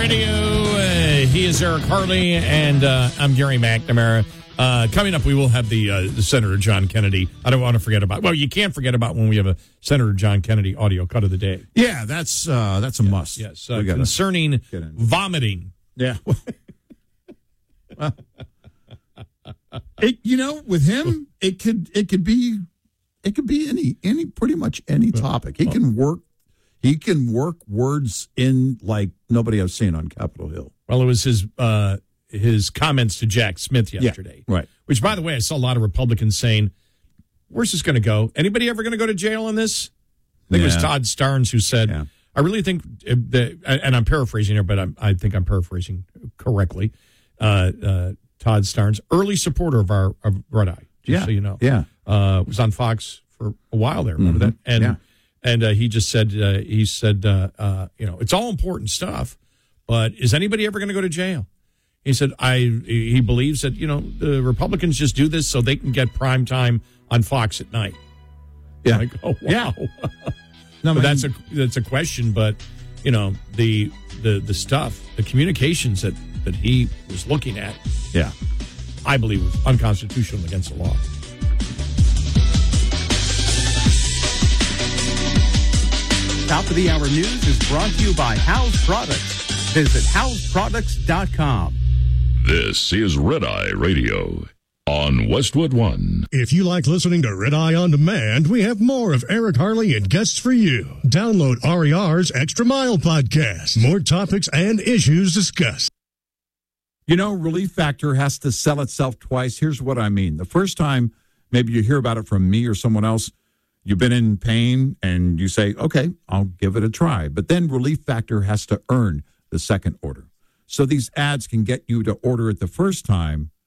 Radio. He is Eric Harley, and I'm Gary McNamara. Coming up, we will have the Senator John Kennedy. I don't want to forget about. Well, you can't forget about when we have a Senator John Kennedy audio cut of the day. Yeah, that's a must. Yes, concerning vomiting. Yeah. With him, it could be any pretty much any topic. He can work words in like nobody I've seen on Capitol Hill. Well, it was his comments to Jack Smith yesterday. Yeah, right. Which, by the way, I saw a lot of Republicans saying, "Where's this going to go? Anybody ever going to go to jail on this?" I think it was Todd Starnes who said, "I really think that," and I'm paraphrasing here, but I think I'm paraphrasing correctly. Todd Starnes, early supporter of Red Eye, just so you know. Yeah. Was on Fox for a while there. Remember that? And he just said, it's all important stuff, but is anybody ever going to go to jail? He said, he believes that, the Republicans just do this so they can get prime time on Fox at night. Yeah. Like, oh, wow. Yeah. No, but that's a question, but, the stuff, the communications that he was looking at, I believe was unconstitutional against the law. Top of the hour news is brought to you by House Products. Visit houseproducts.com. This is Red Eye Radio on Westwood One. If you like listening to Red Eye on Demand, we have more of Eric Harley and guests for you. Download RER's Extra Mile podcast. More topics and issues discussed. Relief Factor has to sell itself twice. Here's what I mean. The first time, maybe you hear about it from me or someone else, you've been in pain and you say, okay, I'll give it a try. But then Relief Factor has to earn the second order. So these ads can get you to order it the first time,